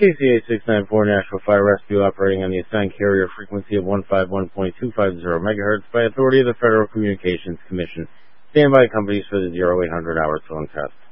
KCA 694 Nashville Fire Rescue operating on the assigned carrier frequency of 151.250 MHz by authority of the Federal Communications Commission. Standby companies for the 0800 hour tone test.